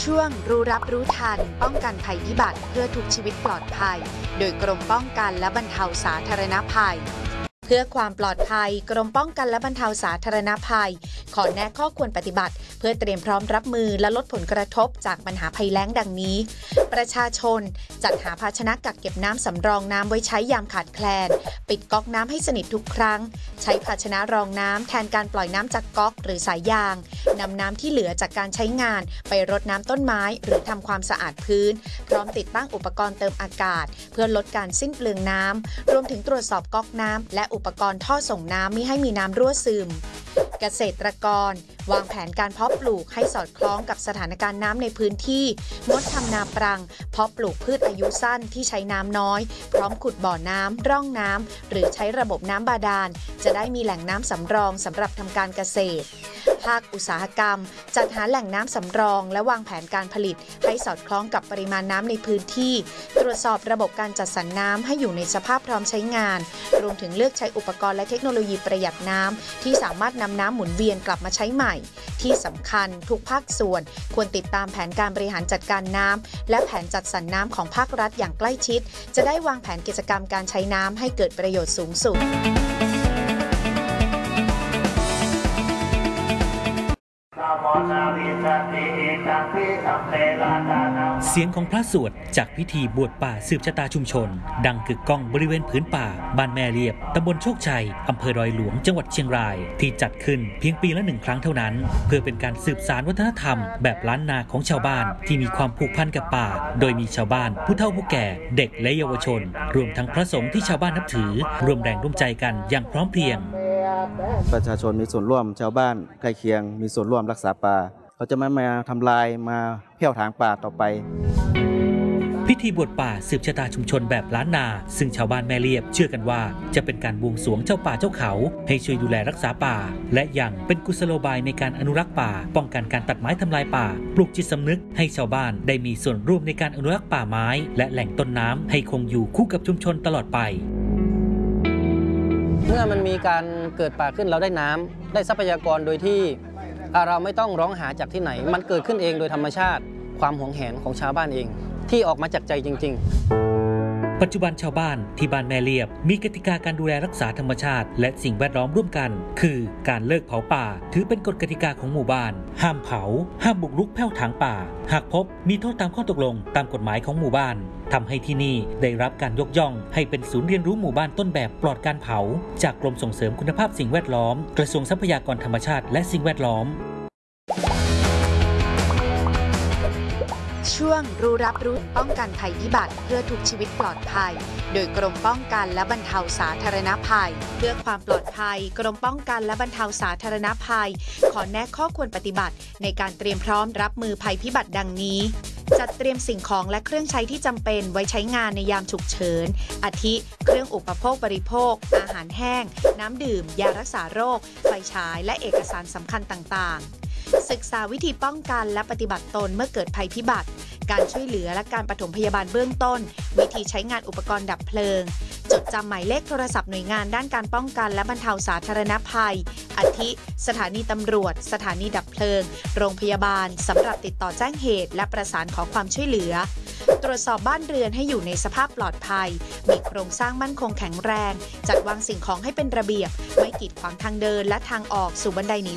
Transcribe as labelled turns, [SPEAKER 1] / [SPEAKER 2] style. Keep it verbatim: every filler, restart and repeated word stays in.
[SPEAKER 1] ช่วงรู้รับรู้ทันป้องกันภัยพิบัติเพื่อทุกชีวิตปลอดภัยโดยกรมป้องกันและบรรเทาสาธารณภัยเพื่อความปลอดภัยกรมป้องกันและบรรเทาสาธารณภัยขอแนะข้อควรปฏิบัติเพื่อเตรียมพร้อมรับมือและลดผลกระทบจากปัญหาภัยแล้งดังนี้ประชาชนจัดหาภาชนะกักเก็บน้ำสำรองน้ำไว้ใช้ยามขาดแคลนปิดก๊อกน้ำให้สนิททุกครั้งใช้ภาชนะรองน้ำแทนการปล่อยน้ำจากก๊อกหรือสายยางนำน้ำที่เหลือจากการใช้งานไปรดน้ำต้นไม้หรือทำความสะอาดพื้นพร้อมติดตั้งอุปกรณ์เติมอากาศเพื่อลดการสิ้นเปลืองน้ำรวมถึงตรวจสอบก๊อกน้ำและอุปกรณ์ท่อส่งน้ำมิให้มีน้ำรั่วซึมเกษตรกรวางแผนการเพาะปลูกให้สอดคล้องกับสถานการณ์น้ำในพื้นที่งดทำนาปรังเพาะปลูกพืชอายุสั้นที่ใช้น้ำน้อยพร้อมขุดบ่อน้ำร่องน้ำหรือใช้ระบบน้ำบาดาลจะได้มีแหล่งน้ำสำรองสำหรับทำการเกษตรภาคอุตสาหกรรมจัดหาแหล่งน้ำสำรองและวางแผนการผลิตให้สอดคล้องกับปริมาณน้ำในพื้นที่ตรวจสอบระบบการจัดสรรน้ำให้อยู่ในสภาพพร้อมใช้งานรวมถึงเลือกใช้อุปกรณ์และเทคโนโลยีประหยัดน้ำที่สามารถนำน้ำหมุนเวียนกลับมาใช้ใหม่ที่สำคัญทุกภาคส่วนควรติดตามแผนการบริหารจัดการน้ำและแผนจัดสรรน้ำของภาครัฐอย่างใกล้ชิดจะได้วางแผนกิจกรรมการใช้น้ำให้เกิดประโยชน์สูงสุด
[SPEAKER 2] เสียงของพระสวดจากพิธีบวชป่าสืบชะตาชุมชนดังกึกก้องบริเวณผืนป่าบ้านแม่เรียบตำบลโชคชัยอำเภอดอยหลวงจังหวัดเชียงรายที่จัดขึ้นเพียงปีละหนึ่งครั้งเท่านั้นเพื่อเป็นการสืบสานวัฒนธรรมแบบล้านนาของชาวบ้านที่มีความผูกพันกับป่าโดยมีชาวบ้านผู้เฒ่าผู้แก่เด็กและเยาวชนรวมทั้งพระสงฆ์ที่ชาวบ้านนับถือร่วมแรงร่วมใจกันอย่างพร้อมเพรียง
[SPEAKER 3] ประชาชนมีส่วนร่วมชาวบ้านใกล้เคียงมีส่วนร่วมรักษาป่าเขาจะไม่มาทำลายมาเที่ยวถางป่าต่อไป
[SPEAKER 2] พิธีบวชป่าสืบชะตาชุมชนแบบล้านนาซึ่งชาวบ้านแม่เรียบเชื่อกันว่าจะเป็นการบวงสรวงเจ้าป่าเจ้าเขาให้ช่วยดูแลรักษาป่าและยังเป็นกุศโลบายในการอนุรักษ์ป่าป้องกันการตัดไม้ทำลายป่าปลูกจิตสำนึกให้ชาวบ้านได้มีส่วนร่วมในการอนุรักษ์ป่าไม้และแหล่งต้นน้ำให้คงอยู่คู่กับชุมชนตลอดไป
[SPEAKER 4] เมื่อมันมีการเกิดป่าขึ้นเราได้น้ำได้ทรัพยากรโดยที่เราไม่ต้องร้องหาจากที่ไหนมันเกิดขึ้นเองโดยธรรมชาติความหวงแหนของชาวบ้านเองที่ออกมาจากใจจริงๆ
[SPEAKER 2] ปัจจุบันชาวบ้านที่บ้านแม่เรียบมีกติกาการดูแลรักษาธรรมชาติและสิ่งแวดล้อมร่วมกันคือการเลิกเผาป่าถือเป็นกฎกติกาของหมู่บ้านห้ามเผาห้ามบุกรุกแผ่วถางป่าหากพบมีโทษตามข้อตกลงตามกฎหมายของหมู่บ้านทำให้ที่นี่ได้รับการยกย่องให้เป็นศูนย์เรียนรู้หมู่บ้านต้นแบบปลอดการเผาจากกรมส่งเสริมคุณภาพสิ่งแวดล้อมกระทรวงทรัพยากรธรรมชาติและสิ่งแวดล้อม
[SPEAKER 1] ช่วงรู้รับรู้ป้องกันภัยพิบัติเพื่อทุกชีวิตปลอดภัยโดยกรมป้องกันและบรรเทาสาธารณภัยเพื่อความปลอดภัยกรมป้องกันและบรรเทาสาธารณภัยขอแนะข้อควรปฏิบัติในการเตรียมพร้อมรับมือภัยพิบัติดังนี้จัดเตรียมสิ่งของและเครื่องใช้ที่จำเป็นไว้ใช้งานในยามฉุกเฉินอาทิเครื่องอุปโภคบริโภคอาหารแห้งน้ำดื่มยารักษาโรคไฟฉายและเอกสารสำคัญต่างๆศึกษาวิธีป้องกันและปฏิบัติตนเมื่อเกิดภัยพิบัติการช่วยเหลือและการปฐมพยาบาลเบื้องต้นวิธีใช้งานอุปกรณ์ดับเพลิงจดจำหมายเลขโทรศัพท์หน่วยงานด้านการป้องกันและบรรเทาสาธารณภัยอาทิสถานีตำรวจสถานีดับเพลิงโรงพยาบาลสำหรับติดต่อแจ้งเหตุและประสานขอความช่วยเหลือตรวจสอบบ้านเรือนให้อยู่ในสภาพปลอดภัยมีโครงสร้างมั่นคงแข็งแรงจัดวางสิ่งของให้เป็นระเบียบไม่กีดขวางทางเดินและทางออกสู่บันไดหนี